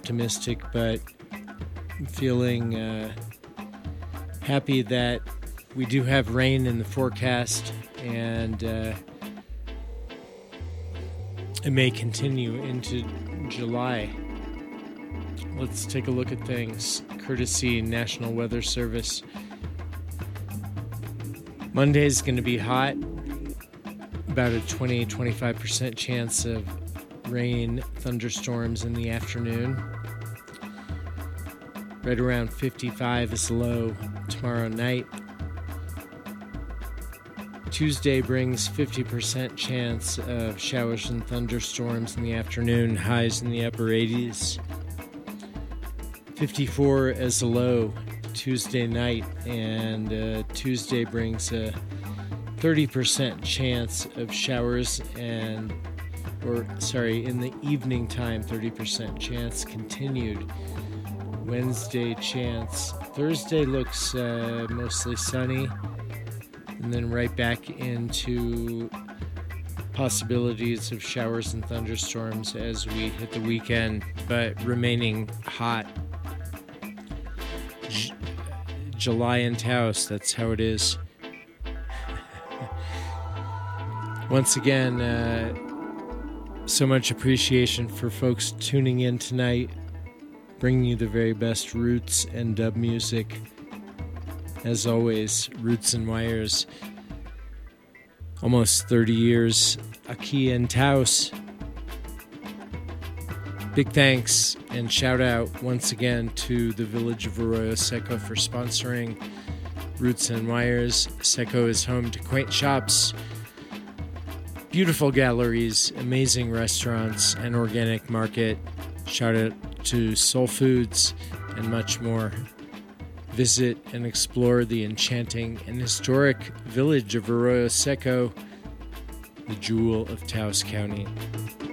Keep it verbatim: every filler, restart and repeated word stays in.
optimistic, but feeling uh, happy that we do have rain in the forecast, and uh, it may continue into July. Let's take a look at things, courtesy National Weather Service. Monday is going to be hot, about a twenty to twenty-five percent chance of rain, thunderstorms in the afternoon. Right around fifty-five is low tomorrow night. Tuesday brings fifty percent chance of showers and thunderstorms in the afternoon, highs in the upper eighties. fifty-four as a low Tuesday night, and uh, Tuesday brings a thirty percent chance of showers and, or sorry, in the evening time, thirty percent chance continued. Wednesday chance. Thursday looks uh, mostly sunny, and then right back into possibilities of showers and thunderstorms as we hit the weekend, but remaining hot. J- July in Taos, that's how it is. Once again, uh, so much appreciation for folks tuning in tonight, bringing you the very best roots and dub music. As always, Roots and Wires. Almost thirty years, aquí en Taos. Big thanks and shout out once again to the Village of Arroyo Seco for sponsoring Roots and Wires. Seco is home to quaint shops, beautiful galleries, amazing restaurants, and organic market. Shout out to Soul Foods and much more. Visit and explore the enchanting and historic village of Arroyo Seco, the jewel of Taos County.